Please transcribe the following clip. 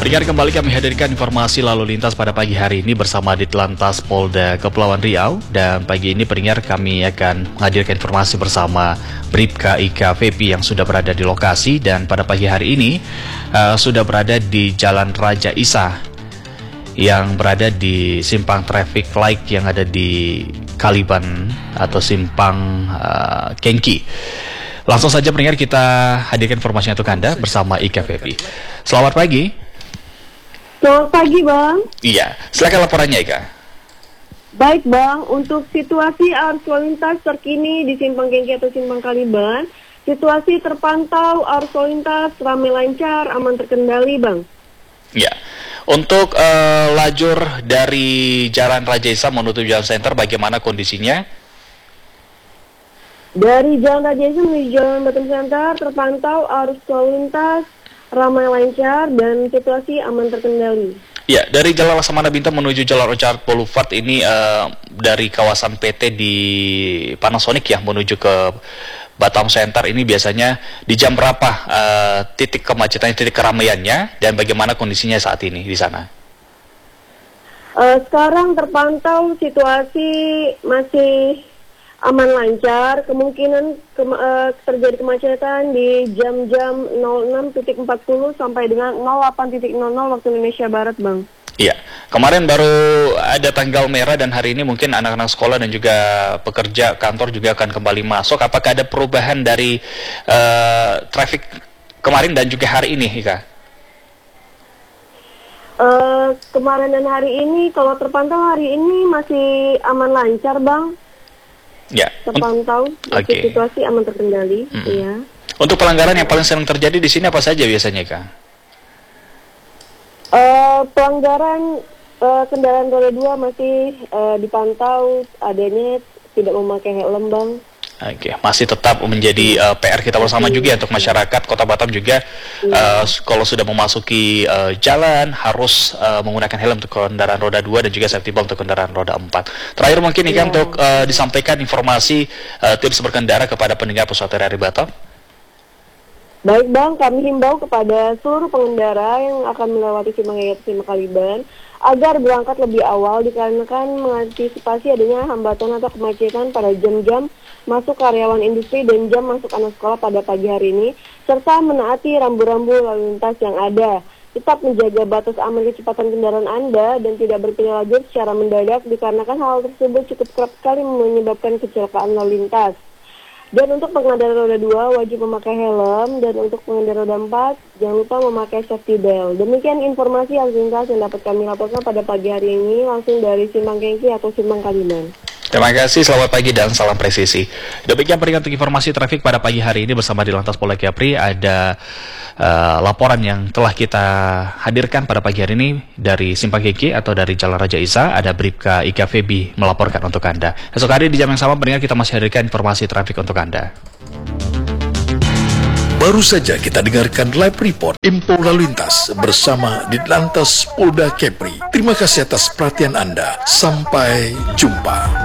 Pendengar, kembali kami hadirkan informasi lalu lintas pada pagi hari ini bersama Ditlantas Polda Kepulauan Riau. Dan pagi ini pendengar kami akan menghadirkan informasi bersama Bribka Ika Febi yang sudah berada di lokasi. Dan pada pagi hari ini sudah berada di Jalan Raja Isa yang berada di simpang traffic light yang ada di Kaliban atau simpang Kengki. Langsung saja pendengar kita hadirkan informasinya untuk Anda bersama Ika Febi. Selamat pagi. Selamat pagi, Bang. Iya, silakan laporannya, Ika. Baik, Bang. Untuk situasi arus lalu lintas terkini di Simpang Kengki atau Simpang Kaliban, situasi terpantau arus lalu lintas ramai lancar, aman terkendali, Bang. Iya. Untuk lajur dari Jalan Raja Isa menuju Jalan Center, bagaimana kondisinya? Dari Jalan Raja Isa menuju Jalan Batam Center, terpantau arus lalu lintas ramai lancar dan situasi aman terkendali. Ya, dari Jalan Laksamana Bintang menuju Jalan Orchard Boulevard ini dari kawasan PT di Panasonic ya menuju ke Batam Center ini biasanya di jam berapa titik kemacetannya, titik keramaiannya, dan bagaimana kondisinya saat ini di sana? Sekarang terpantau situasi masih aman lancar, kemungkinan terjadi kemacetan di jam-jam 06.40 sampai dengan 08.00 waktu Indonesia Barat, Bang. Iya, kemarin baru ada tanggal merah dan hari ini mungkin anak-anak sekolah dan juga pekerja kantor juga akan kembali masuk. Apakah ada perubahan dari traffic kemarin dan juga hari ini, Ika? Kemarin dan hari ini, kalau terpantau hari ini masih aman lancar, Bang. Ya. Terpantau, situasi aman terkendali. Ya. Untuk pelanggaran yang paling sering terjadi di sini apa saja biasanya, Kak? Pelanggaran kendaraan roda 2 masih dipantau adanya tidak memakai helm, Bang. Oke, masih tetap menjadi PR kita bersama juga untuk masyarakat Kota Batam juga. Kalau sudah memasuki jalan harus menggunakan helm untuk kendaraan roda 2 dan juga safety belt untuk kendaraan roda 4. Terakhir mungkin ini untuk disampaikan informasi tips berkendara kepada pendengar Pusat RRI Batam. Baik, Bang, kami himbau kepada seluruh pengendara yang akan melewati Simpang Kengki atau Simpang Kaliban agar berangkat lebih awal dikarenakan mengantisipasi adanya hambatan atau kemacetan pada jam-jam masuk karyawan industri dan jam masuk anak sekolah pada pagi hari ini, serta menaati rambu-rambu lalu lintas yang ada. Tetap menjaga batas aman kecepatan kendaraan Anda dan tidak berpindah lajur secara mendadak dikarenakan hal tersebut cukup kerap kali menyebabkan kecelakaan lalu lintas. Dan untuk pengendara roda 2 wajib memakai helm, dan untuk pengendara roda 4 jangan lupa memakai safety belt. Demikian informasi lalu lintas yang dapat kami laporkan pada pagi hari ini langsung dari Simpang Kengki atau Simpang Kaliban. Terima kasih, selamat pagi dan salam presisi. Demikian peringatan untuk informasi trafik pada pagi hari ini bersama Ditlantas Polda Kepri. Ada laporan yang telah kita hadirkan pada pagi hari ini dari Simpang Kengki atau dari Jalan Raja Isa. Ada Bribka Ika Febi melaporkan untuk Anda. Esok hari di jam yang sama pendengar kita masih hadirkan informasi trafik untuk Anda. Baru saja kita dengarkan live report info lalu lintas bersama Ditlantas Polda Kepri. Terima kasih atas perhatian Anda. Sampai jumpa.